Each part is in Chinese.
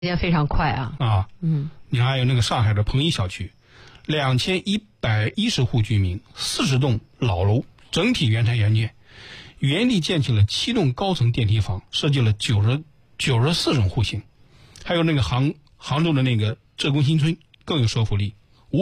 间非常快啊。 你看还有那个上海的彭一小区，2110户居民，40栋老楼，整体原拆原建，原地建起了7栋高层电梯房，设计了94种户型。还有那个杭州的那个浙工新村更有说服力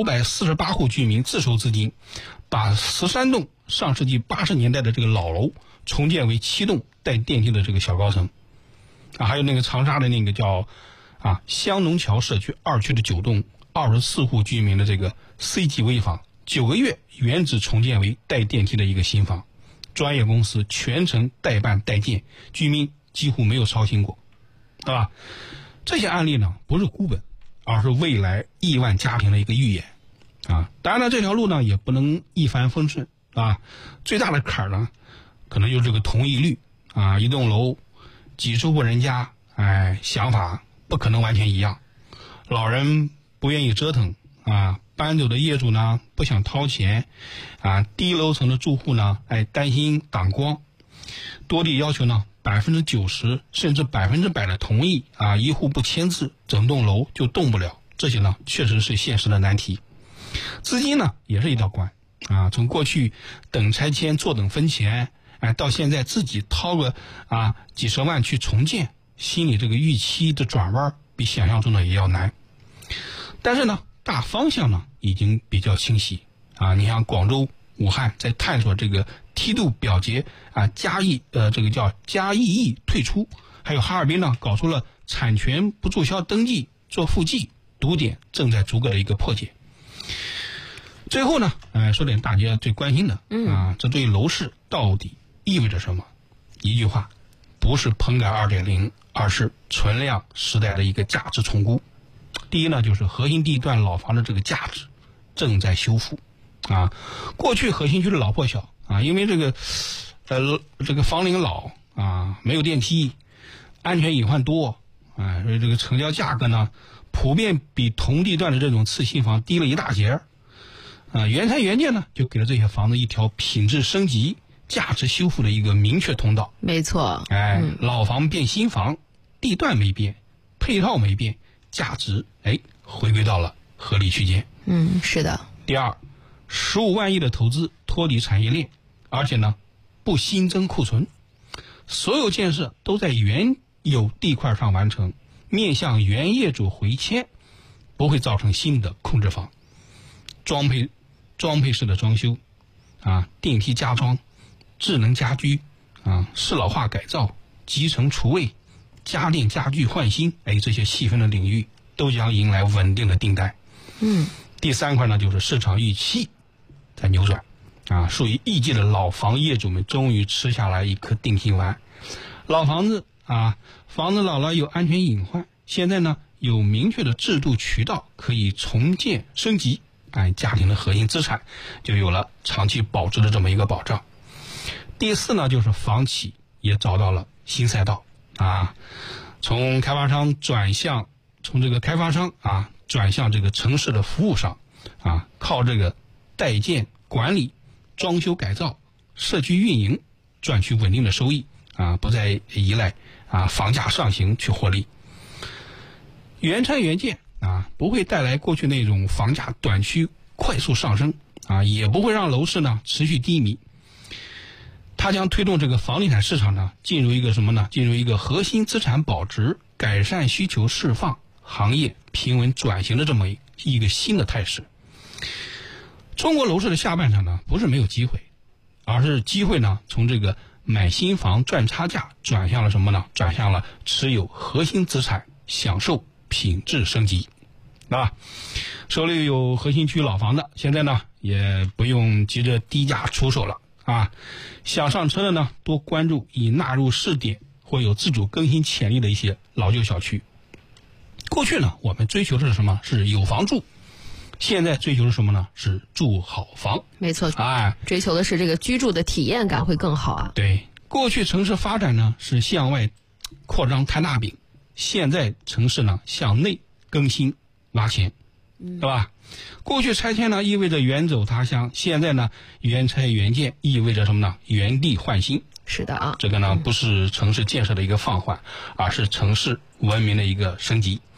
，548户居民自筹资金，把13栋上世纪80年代的这个老楼重建为7栋带电梯的这个小高层。还有那个长沙的那个叫香农桥社区2区的9栋24户居民的这个 C 级危房，9个月原址重建为带电梯的一个新房，专业公司全程代办代建，居民几乎没有操心过，对吧？这些案例呢，不是孤本，而是未来亿万家庭的一个预演当然了，这条路呢也不能一帆风顺最大的坎儿呢，可能就是这个同意率一栋楼几十户人家，想法不可能完全一样，老人不愿意折腾搬走的业主呢不想掏钱低楼层的住户呢担心挡光，多地要求呢90%甚至100%的同意一户不签字，整栋楼就动不了。这些呢确实是现实的难题。资金呢也是一道关从过去等拆迁坐等分钱到现在自己掏个几十万去重建，心里这个预期的转弯比想象中的也要难。但是呢大方向呢已经比较清晰你像广州、武汉在探索这个梯度表节这个叫加意义退出，还有哈尔滨呢搞出了产权不注销登记做复记，堵点正在逐个的一个破解。最后呢说点大家最关心的这对楼市到底意味着什么？一句话，不是棚改 2.0， 而是存量时代的一个价值重估。第一呢，就是核心地段老房的这个价值正在修复过去核心区的老破小因为这个房龄老没有电梯，安全隐患多所以这个成交价格呢普遍比同地段的这种次新房低了一大截原拆原建呢就给了这些房子一条品质升级价值修复的一个明确通道。 没错老房变新房，地段没变，配套没变，价值回归到了合理区间。 是的。 第二，15万亿的投资脱离产业链，而且呢不新增库存，所有建设都在原有地块上完成，面向原业主回迁，不会造成新的空置房。装配式的装修电梯加装，智能家居适老化改造，集成厨卫，家电家具换新这些细分的领域都将迎来稳定的订单。第三块呢，就是市场预期在扭转属于艺伎的老房业主们终于吃下来一颗定心丸。老房子房子老了有安全隐患，现在呢有明确的制度渠道可以重建升级家庭的核心资产就有了长期保值的这么一个保障。第四呢，就是房企也找到了新赛道从这个开发商转向这个城市的服务商靠这个代建管理、装修改造、社区运营赚取稳定的收益不再依赖房价上行去获利。原拆原建不会带来过去那种房价短期快速上升也不会让楼市呢持续低迷。它将推动这个房地产市场呢进入一个什么呢？进入一个核心资产保值、改善需求释放、行业平稳转型的这么一个新的态势。中国楼市的下半场呢不是没有机会，而是机会呢从这个买新房赚差价转向了什么呢？转向了持有核心资产，享受品质升级手里有核心区老房的，现在呢也不用急着低价出手了想上车的呢多关注已纳入试点或有自主更新潜力的一些老旧小区。过去呢我们追求的是什么？是有房住。现在追求的是什么呢？是住好房。 没错追求的是这个居住的体验感会更好对，过去城市发展呢是向外扩张摊大饼，现在城市呢向内更新挖钱对吧？过去拆迁呢意味着远走他乡，现在呢原拆原建意味着什么呢？原地换新。 是的啊， 这个呢不是城市建设的一个放缓，而是城市文明的一个升级。